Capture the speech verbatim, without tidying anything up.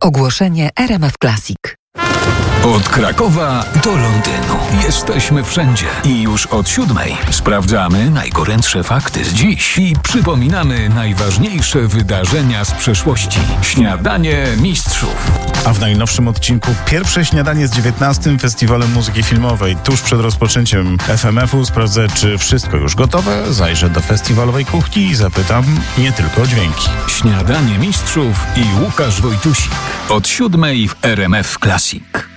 Ogłoszenie R M F Classic. Od Krakowa do Londynu. Jesteśmy wszędzie. I już od siódmej sprawdzamy najgorętsze fakty z dziś i przypominamy najważniejsze wydarzenia z przeszłości. Śniadanie Mistrzów. A w najnowszym odcinku pierwsze śniadanie z dziewiętnastym Festiwalem Muzyki Filmowej. Tuż przed rozpoczęciem F M F-u sprawdzę, czy wszystko już gotowe. Zajrzę do festiwalowej kuchni i zapytam nie tylko o dźwięki. Śniadanie Mistrzów i Łukasz Wojtusik. Od siódmej w R M F Classic.